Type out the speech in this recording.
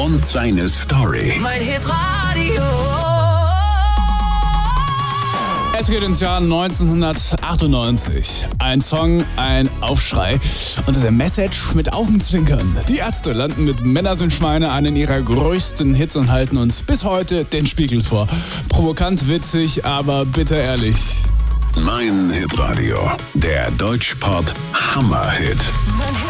und seine Story. Mein Hitradio. Es geht ins Jahr 1998. Ein Song, ein Aufschrei und eine Message mit Augenzwinkern. Die Ärzte landen mit Männer sind Schweine einen ihrer größten Hits und halten uns bis heute den Spiegel vor. Provokant, witzig, aber bitter ehrlich. Mein Hitradio, der Deutschpop Hammerhit.